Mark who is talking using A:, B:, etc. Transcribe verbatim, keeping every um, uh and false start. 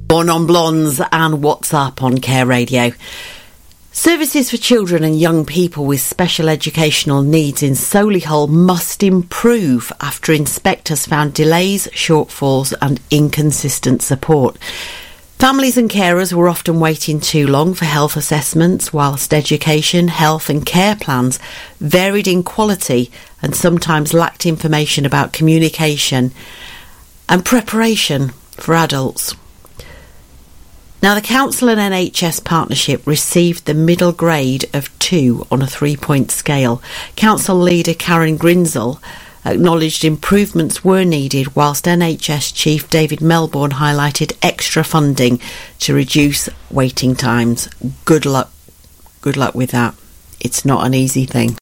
A: Born on Blondes and What's Up on Care Radio. Services for children and young people with special educational needs in Solihull must improve after inspectors found delays, shortfalls and inconsistent support. Families and carers were often waiting too long for health assessments, whilst education, health and care plans varied in quality and sometimes lacked information about communication and preparation for adults. Now, the Council and N H S partnership received the middle grade of two on a three-point scale. Council leader Karen Grinzel acknowledged improvements were needed, whilst N H S Chief David Melbourne highlighted extra funding to reduce waiting times. Good luck, good luck with that. It's not an easy thing.